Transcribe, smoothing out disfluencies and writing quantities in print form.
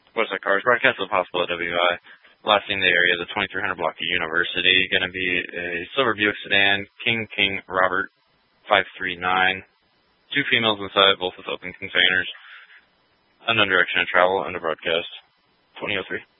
Westside Cars, broadcast of the possible at WI. Last seen in the area, the 2300 block of University. Going to be a silver Buick sedan, King Robert 539. 2 females inside, both with open containers. Unknown direction of travel, under broadcast 2003.